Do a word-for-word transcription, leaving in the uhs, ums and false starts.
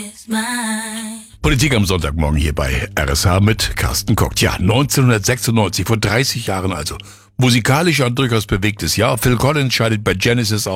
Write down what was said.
Politik am Sonntagmorgen hier bei R S H mit Carsten Koch. Ja, neunzehnhundertsechsundneunzig, vor dreißig Jahren also. Musikalisch ein durchaus bewegtes Jahr. Phil Collins scheidet bei Genesis aus.